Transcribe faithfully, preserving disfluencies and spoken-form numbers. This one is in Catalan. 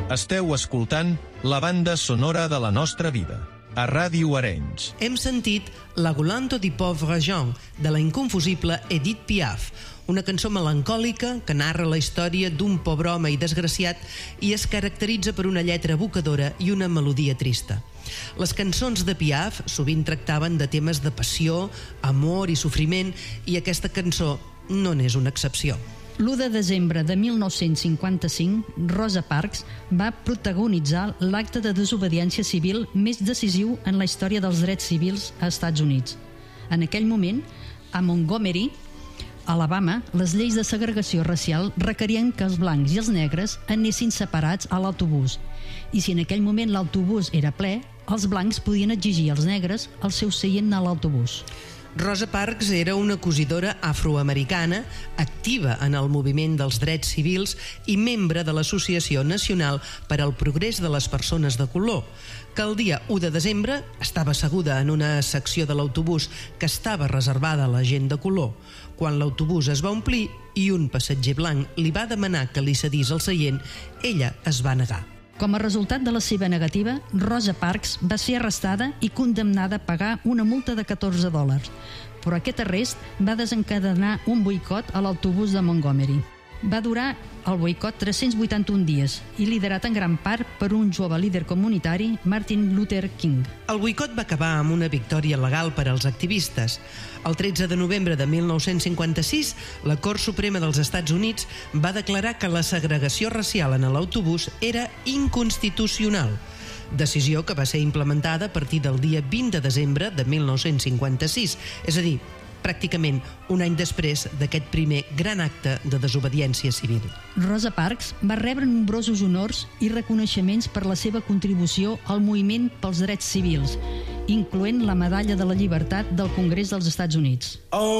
Esteu escoltant la banda sonora de la nostra vida, a Ràdio Arenys. Hem sentit La Galante du pauvre Jean, de la inconfusible Edith Piaf, una cançó melancòlica que narra la història d'un pobre home i desgraciat i es caracteritza per una lletra evocadora i una melodia trista. Les cançons de Piaf sovint tractaven de temes de passió, amor i sofriment, i aquesta cançó no n'és una excepció. l'u de desembre de mil nou-cents cinquanta-cinc, Rosa Parks va protagonitzar l'acte de desobediència civil més decisiu en la història dels drets civils als Estats Units. En aquell moment, a Montgomery, Alabama, les lleis de segregació racial requerien que els blancs i els negres anessin separats a l'autobús. I si en aquell moment l'autobús era ple, els blancs podien exigir als negres el seu seient a l'autobús. Rosa Parks era una cosidora afroamericana, activa en el moviment dels drets civils i membre de l'Associació Nacional per al Progrés de les Persones de Color, que el dia u de desembre estava asseguda en una secció de l'autobús que estava reservada a la gent de color. Quan l'autobús es va omplir i un passatger blanc li va demanar que li cedís el seient, ella es va negar. Com a resultat de la seva negativa, Rosa Parks va ser arrestada i condemnada a pagar una multa de catorze dòlars, però aquest arrest va desencadenar un boicot a l'autobús de Montgomery. Va durar el boicot tres-cents vuitanta-un dies i liderat en gran part per un jove líder comunitari, Martin Luther King. El boicot va acabar amb una victòria legal per als activistes. El tretze de novembre de mil nou-cents cinquanta-sis, la Cort Suprema dels Estats Units va declarar que la segregació racial en l'autobús era inconstitucional, decisió que va ser implementada a partir del dia vint de desembre de mil nou-cents cinquanta-sis, és a dir, pràcticament un any després d'aquest primer gran acte de desobediència civil. Rosa Parks va rebre nombrosos honors i reconeixements per la seva contribució al moviment pels drets civils, incloent la Medalla de la Llibertat del Congrés dels Estats Units.